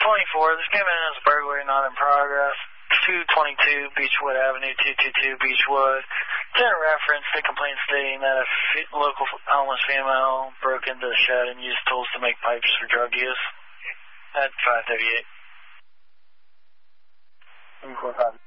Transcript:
1024, this came in as a burglary not in progress. 222 Beechwood Avenue, 222 Beechwood. It's in reference to complaint stating that a local homeless female broke into the shed and used tools to make pipes for drug use. At 538. 4-5.